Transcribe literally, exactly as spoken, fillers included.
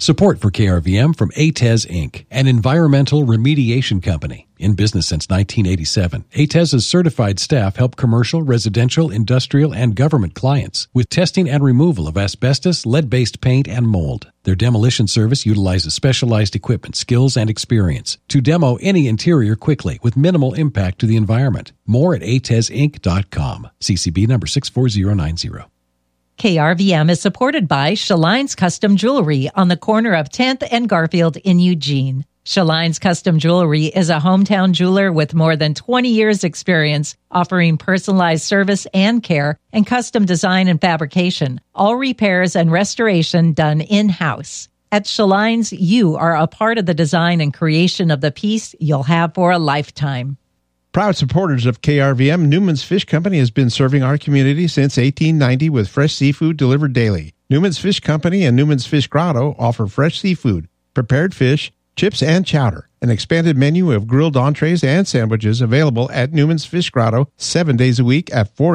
Support for K R V M from A T E S, Incorporated, an environmental remediation company. In business since nineteen eighty-seven, A T E S's certified staff help commercial, residential, industrial, and government clients with testing and removal of asbestos, lead-based paint, and mold. Their demolition service utilizes specialized equipment, skills, and experience to demo any interior quickly with minimal impact to the environment. More at A T E S inc dot com. C C B number six four zero nine zero. K R V M is supported by Shaline's Custom Jewelry on the corner of tenth and Garfield in Eugene. Shaline's Custom Jewelry is a hometown jeweler with more than twenty years experience offering personalized service and care and custom design and fabrication, all repairs and restoration done in-house. At Shaline's, you are a part of the design and creation of the piece you'll have for a lifetime. Proud supporters of K R V M, Newman's Fish Company has been serving our community since eighteen ninety with fresh seafood delivered daily. Newman's Fish Company and Newman's Fish Grotto offer fresh seafood, prepared fish, chips, and chowder. An expanded menu of grilled entrees and sandwiches available at Newman's Fish Grotto seven days a week at four